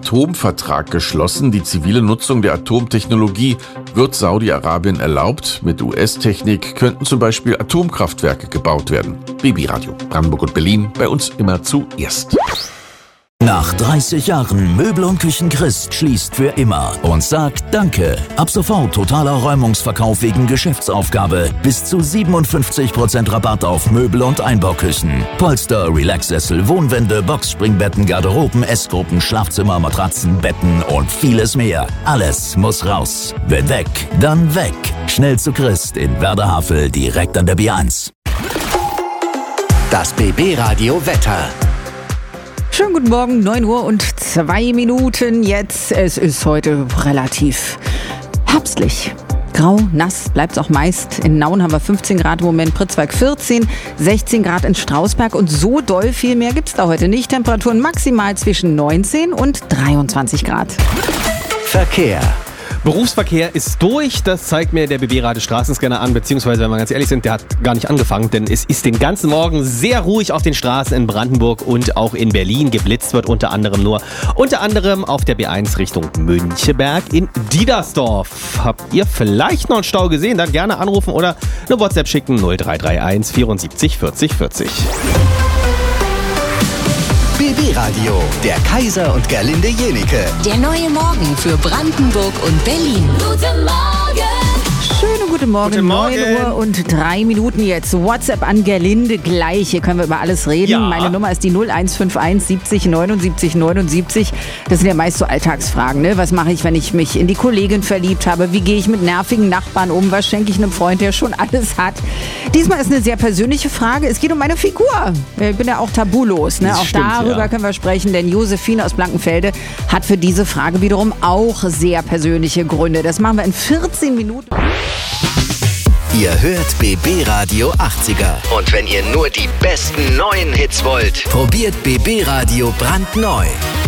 Atomvertrag geschlossen. Die zivile Nutzung der Atomtechnologie wird Saudi-Arabien erlaubt. Mit US-Technik könnten zum Beispiel Atomkraftwerke gebaut werden. BB Radio, Brandenburg und Berlin, bei uns immer zuerst. Nach 30 Jahren Möbel und Küchen Christ schließt für immer und sagt Danke. Ab sofort totaler Räumungsverkauf wegen Geschäftsaufgabe. Bis zu 57% Rabatt auf Möbel und Einbauküchen. Polster, Relaxsessel, Wohnwände, Boxspringbetten, Garderoben, Essgruppen, Schlafzimmer, Matratzen, Betten und vieles mehr. Alles muss raus. Wenn weg, dann weg. Schnell zu Christ in Werder-Havel, direkt an der B1. Das BB Radio Wetter. Schönen guten Morgen, 9 Uhr und 2 Minuten jetzt. Es ist heute relativ herbstlich. Grau, nass bleibt es auch meist. In Nauen haben wir 15 Grad im Moment, Pritzwalk 14, 16 Grad in Strausberg und so doll viel mehr gibt es da heute nicht. Temperaturen maximal zwischen 19 und 23 Grad. Verkehr. Berufsverkehr ist durch, das zeigt mir der BB-Radio Straßenscanner an, beziehungsweise, wenn wir ganz ehrlich sind, der hat gar nicht angefangen, denn es ist den ganzen Morgen sehr ruhig auf den Straßen in Brandenburg und auch in Berlin. Geblitzt wird unter anderem auf der B1 Richtung Müncheberg in Diedersdorf. Habt ihr vielleicht noch einen Stau gesehen? Dann gerne anrufen oder eine WhatsApp schicken 0331 74 40 40. BB Radio, der Kaiser und Gerlinde Jenike. Der neue Morgen für Brandenburg und Berlin. Guten Morgen! Schönen guten Morgen, 9 Uhr und 3 Minuten jetzt. WhatsApp an Gerlinde gleich. Hier können wir über alles reden. Ja. Meine Nummer ist die 0151 70 79 79. Das sind ja meist so Alltagsfragen. Ne? Was mache ich, wenn ich mich in die Kollegin verliebt habe? Wie gehe ich mit nervigen Nachbarn um? Was schenke ich einem Freund, der schon alles hat? Diesmal ist eine sehr persönliche Frage. Es geht um meine Figur. Ich bin ja auch tabulos. Ne? Auch Stimmt, darüber ja. können wir sprechen, denn Josephine aus Blankenfelde hat für diese Frage wiederum auch sehr persönliche Gründe. Das machen wir in 14 Minuten. Ihr hört BB Radio 80er. Und wenn ihr nur die besten neuen Hits wollt, probiert BB Radio brandneu.